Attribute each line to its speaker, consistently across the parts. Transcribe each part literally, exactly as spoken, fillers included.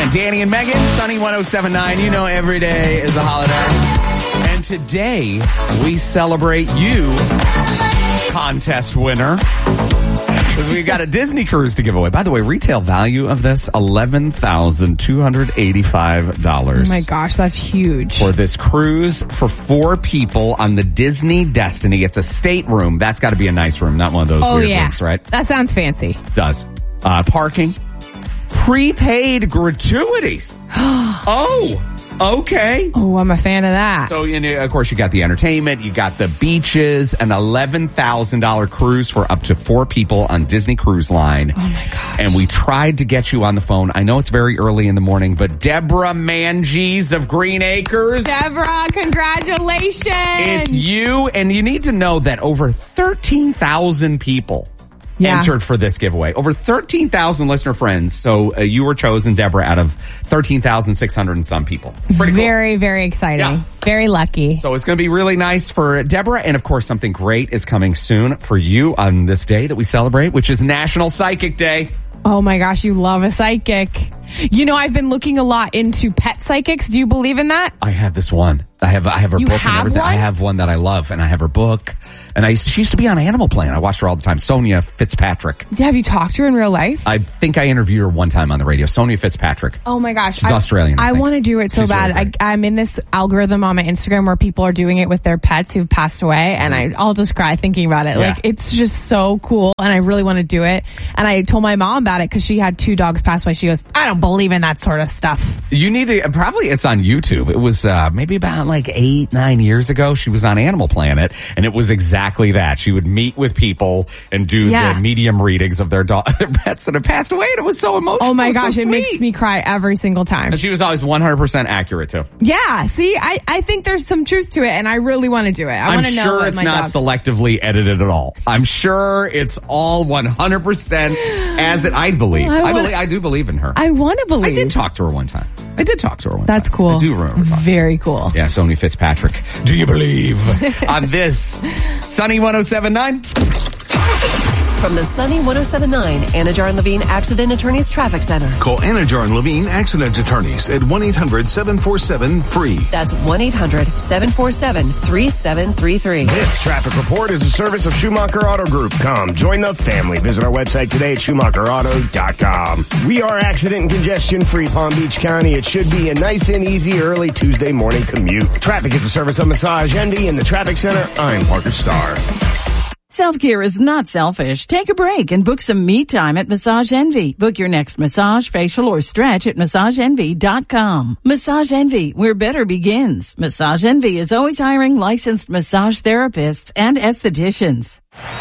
Speaker 1: and Danny and Megan, Sunny one oh seven point nine. You know every day is a holiday. And today, we celebrate you, contest winner. Because we got a Disney cruise to give away. By the way, retail value of this, eleven thousand two hundred eighty-five dollars.
Speaker 2: Oh my gosh, that's huge.
Speaker 1: For this cruise for four people on the Disney Destiny. It's a stateroom. That's got to be a nice room, not one of those
Speaker 2: oh,
Speaker 1: weird
Speaker 2: yeah.
Speaker 1: rooms, right?
Speaker 2: That sounds fancy.
Speaker 1: Does. Uh, parking. Prepaid gratuities. Oh, okay.
Speaker 2: Oh, I'm a fan of that.
Speaker 1: So, you know, of course, you got the entertainment, you got the beaches, an eleven thousand dollars cruise for up to four people on Disney Cruise Line.
Speaker 2: Oh, my gosh.
Speaker 1: And we tried to get you on the phone. I know it's very early in the morning, but Deborah Manges of Green Acres.
Speaker 2: Deborah, congratulations.
Speaker 1: It's you, and you need to know that over thirteen thousand people yeah. entered for this giveaway. Over thirteen thousand listener friends. So uh, you were chosen, Deborah, out of thirteen thousand six hundred and some people. Pretty cool.
Speaker 2: Very, very exciting.
Speaker 1: Yeah.
Speaker 2: Very lucky.
Speaker 1: So it's going to be really nice for Deborah. And of course, something great is coming soon for you on this day that we celebrate, which is National Psychic Day.
Speaker 2: Oh my gosh, you love a psychic. You know, I've been looking a lot into pet psychics. Do you believe in that?
Speaker 1: I have this one. I have I have her
Speaker 2: you
Speaker 1: book
Speaker 2: have
Speaker 1: and everything.
Speaker 2: One?
Speaker 1: I have one that I love, and I have her book. And I used, she used to be on Animal Planet. I watched her all the time. Sonia Fitzpatrick.
Speaker 2: Have you talked to her in real life?
Speaker 1: I think I interviewed her one time on the radio. Sonia Fitzpatrick.
Speaker 2: Oh my gosh.
Speaker 1: She's
Speaker 2: I,
Speaker 1: Australian. I,
Speaker 2: I want to do it so
Speaker 1: She's
Speaker 2: bad.
Speaker 1: really
Speaker 2: I, I'm in this algorithm on my Instagram where people are doing it with their pets who've passed away, and I, I'll just cry thinking about it.
Speaker 1: Yeah.
Speaker 2: Like, it's just so cool, and I really want to do it. And I told my mom about it because she had two dogs pass away. She goes, I don't believe in that sort of stuff.
Speaker 1: You need to, probably it's on YouTube. It was uh, maybe about like eight, nine years ago. She was on Animal Planet, and it was exactly that. She would meet with people and do
Speaker 2: yeah.
Speaker 1: the medium readings of their, dog, their pets that have passed away, and it was so emotional.
Speaker 2: Oh my
Speaker 1: it
Speaker 2: gosh,
Speaker 1: so
Speaker 2: it makes me cry every single time.
Speaker 1: And she was always one hundred percent accurate too.
Speaker 2: Yeah, see, I, I think there's some truth to it, and I really want to do it. I want to know
Speaker 1: I'm sure
Speaker 2: what
Speaker 1: it's
Speaker 2: my
Speaker 1: not
Speaker 2: dog...
Speaker 1: selectively edited at all. I'm sure it's all one hundred percent as it, I believe. I,
Speaker 2: I, wanna,
Speaker 1: I believe. I do believe in her.
Speaker 2: I want to believe.
Speaker 1: I did talk to her one time. I did talk to her one
Speaker 2: That's
Speaker 1: time.
Speaker 2: cool.
Speaker 1: I do remember talking.
Speaker 2: Very cool.
Speaker 1: Yeah, Sonia Fitzpatrick. Do you believe on this Sunny one oh seven point nine?
Speaker 3: From the Sunny one oh seven point nine Anajar and Levine Accident Attorneys Traffic Center.
Speaker 4: Call Anajar and Levine Accident Attorneys at one eight hundred seven four seven free.
Speaker 3: That's one eight hundred seven four seven three seven three three.
Speaker 5: This traffic report is a service of Schumacher Auto Group. Come, join the family. Visit our website today at schumacher auto dot com. We are accident and congestion-free Palm Beach County. It should be a nice and easy early Tuesday morning commute. Traffic is a service of Massage Envy in the Traffic Center. I'm Parker Starr.
Speaker 6: Self-care is not selfish. Take a break and book some me time at Massage Envy. Book your next massage, facial, or stretch at massage envy dot com. Massage Envy, where better begins. Massage Envy is always hiring licensed massage therapists and estheticians.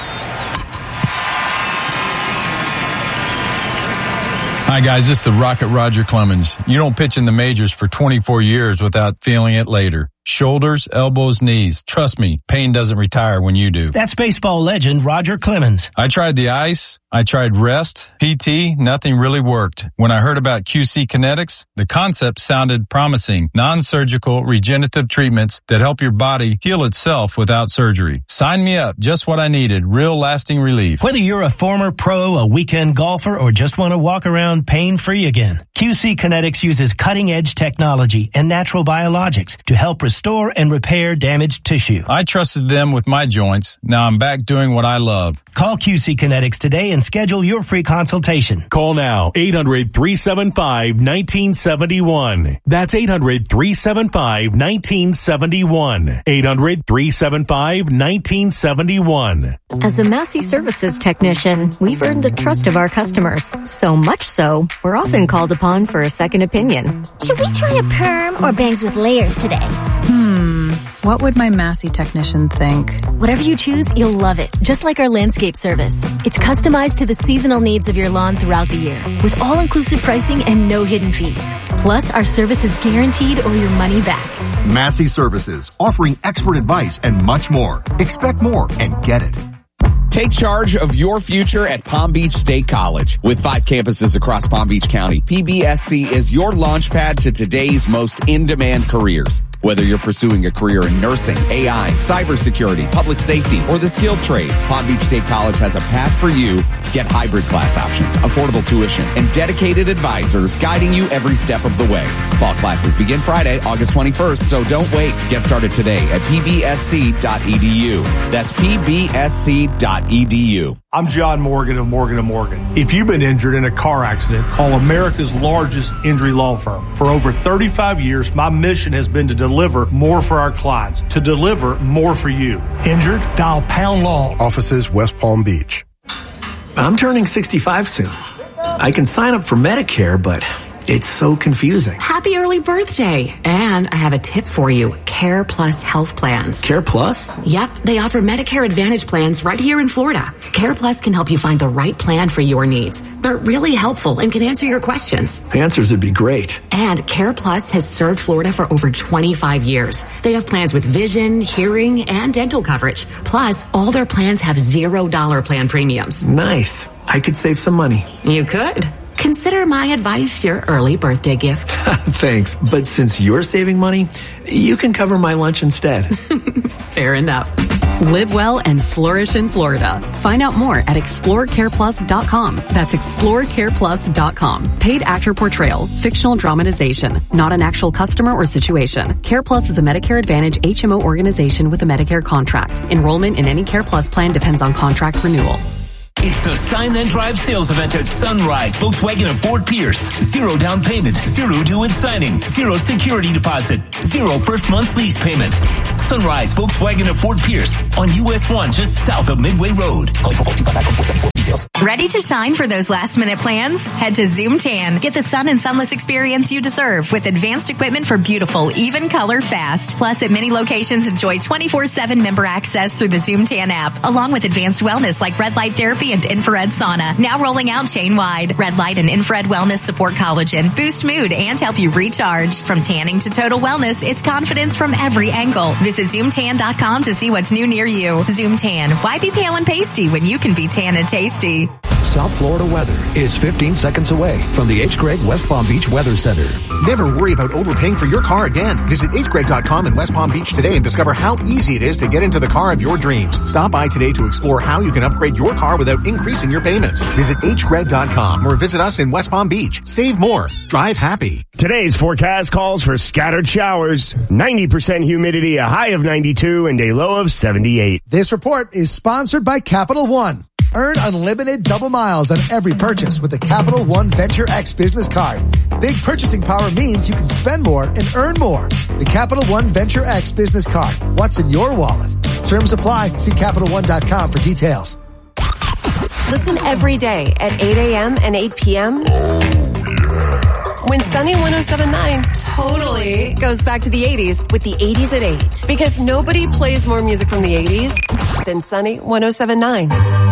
Speaker 7: Hi guys, this is the Rocket Roger Clemens. You don't pitch in the majors for twenty-four years without feeling it later. Shoulders, elbows, knees. Trust me, pain doesn't retire when you do.
Speaker 8: That's baseball legend Roger Clemens.
Speaker 7: I tried the ice. I tried rest, P T, nothing really worked. When I heard about Q C Kinetics, the concept sounded promising. Non-surgical regenerative treatments that help your body heal itself without surgery. Sign me up, just what I needed, real lasting relief.
Speaker 8: Whether you're a former pro, a weekend golfer, or just want to walk around pain-free again, Q C Kinetics uses cutting-edge technology and natural biologics to help restore and repair damaged tissue.
Speaker 7: I trusted them with my joints. Now I'm back doing what I love.
Speaker 8: Call Q C Kinetics today and schedule your free consultation.
Speaker 9: Call now, eight hundred three seven five one nine seven one. That's eight hundred three seven five one nine seven one. eight hundred three seven five one nine seven one.
Speaker 10: As a Massey Services technician, we've earned the trust of our customers. So much so, we're often called upon for a second opinion.
Speaker 11: Should we try a perm or bangs with layers today?
Speaker 12: Hmm, what would my Massey technician think?
Speaker 10: Whatever you choose, you'll love it. Just like our landscape service. It's customized to the seasonal needs of your lawn throughout the year, with all-inclusive pricing and no hidden fees. Plus, our service is guaranteed or your money back.
Speaker 13: Massey Services, offering expert advice and much more. Expect more and get it.
Speaker 1: Take charge of your future at Palm Beach State College. With five campuses across Palm Beach County, P B S C is your launch pad to today's most in-demand careers. Whether you're pursuing a career in nursing, A I, cybersecurity, public safety, or the skilled trades, Palm Beach State College has a path for you. Get hybrid class options, affordable tuition, and dedicated advisors guiding you every step of the way. Fall classes begin Friday, August twenty-first, so don't wait. Get started today at p b s c dot e d u. That's p b s c dot e d u.
Speaker 14: I'm John Morgan of Morgan and Morgan. If you've been injured in a car accident, call America's largest injury law firm. For over thirty-five years, my mission has been to deliver more for our clients, to deliver more for you. Injured? Dial Pound Law.
Speaker 15: Offices West Palm Beach.
Speaker 16: I'm turning sixty-five soon. I can sign up for Medicare, but it's so confusing.
Speaker 17: Happy early birthday. And I have a tip for you. Care Plus health plans.
Speaker 16: Care Plus?
Speaker 17: Yep. They offer Medicare Advantage plans right here in Florida. Care Plus can help you find the right plan for your needs. They're really helpful and can answer your questions.
Speaker 16: The answers would be great.
Speaker 17: And Care Plus has served Florida for over twenty-five years. They have plans with vision, hearing, and dental coverage. Plus, all their plans have zero dollar plan premiums.
Speaker 16: Nice. I could save some money.
Speaker 17: You could. Consider my advice your early birthday gift.
Speaker 16: Thanks, but since you're saving money, you can cover my lunch instead.
Speaker 17: Fair enough.
Speaker 18: Live well and flourish in Florida. Find out more at explore care plus dot com. That's explore care plus dot com. Paid actor portrayal, fictional dramatization, not an actual customer or situation. Care Plus is a Medicare Advantage H M O organization with a Medicare contract. Enrollment in any Care Plus plan depends on contract renewal.
Speaker 19: It's the Sign Then Drive sales event at Sunrise, Volkswagen of Fort Pierce. Zero down payment, zero due at signing, zero security deposit, zero first month's lease payment. Sunrise, Volkswagen of Fort Pierce on U S one just south of Midway Road. Call four two five five four seven four details.
Speaker 20: Ready to shine for those last minute plans? Head to Zoom Tan. Get the sun and sunless experience you deserve with advanced equipment for beautiful, even color fast. Plus, at many locations, enjoy twenty-four seven member access through the Zoom Tan app, along with advanced wellness like red light therapy and infrared sauna. Now rolling out chain-wide. Red light and infrared wellness support collagen, boost mood, and help you recharge. From tanning to total wellness, it's confidence from every angle. Visit zoom tan dot com to see what's new near you. Zoom Tan. Why be pale and pasty when you can be tan and tasty?
Speaker 21: South Florida weather is fifteen seconds away from the H. Gregg West Palm Beach Weather Center.
Speaker 13: Never worry about overpaying for your car again. Visit h gregg dot com in West Palm Beach today and discover how easy it is to get into the car of your dreams. Stop by today to explore how you can upgrade your car without increasing your payments. Visit h gregg dot com or visit us in West Palm Beach. Save more. Drive happy.
Speaker 5: Today's forecast calls for scattered showers, ninety percent humidity, a high of ninety-two, and a low of seventy-eight.
Speaker 22: This report is sponsored by Capital One. Earn unlimited double miles on every purchase with the Capital One Venture X business card. Big purchasing power means you can spend more and earn more. The Capital One Venture X business card. What's in your wallet? Terms apply. See Capital One dot com for details.
Speaker 23: Listen every day at eight a.m. and eight p.m. When Sunny one oh seven point nine totally goes back to the eighties with the eighties at eight. Because nobody plays more music from the eighties than Sunny one oh seven point nine.